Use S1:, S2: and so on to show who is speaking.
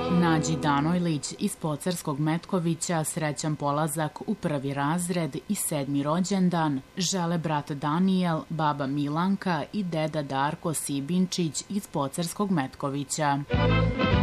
S1: Nađi Danojlić iz Pocarskog Metkovića srećan polazak u 1. razred i 7. rođendan žele brat Danijel, baba Milanka i deda Darko Sibinčić iz Pocarskog Metkovića.